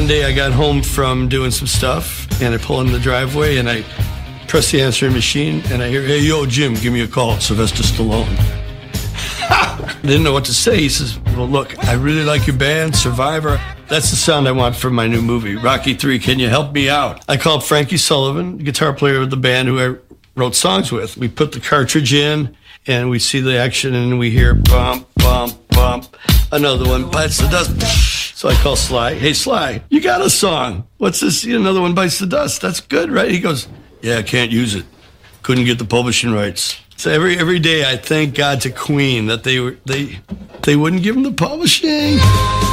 one day I got home from doing some stuff, and I pull in the driveway, and I press the answering machine, and I hear, "Hey, yo, Jim, give me a call, Sylvester Stallone." I didn't know what to say. He says, "Well, look, I really like your band, Survivor. That's the sound I want for my new movie, Rocky III. Can you help me out?" I called Frankie Sullivan, the guitar player of the band who I wrote songs with. We put the cartridge in, and we see the action, and we hear bump, bump, bump. Another one bites the dust. So I call Sly. "Hey, Sly, you got a song. What's this? Another one bites the dust. That's good, right?" He goes, "Yeah, I can't use it. Couldn't get the publishing rights." So every day I thank God to Queen that they wouldn't give him the publishing.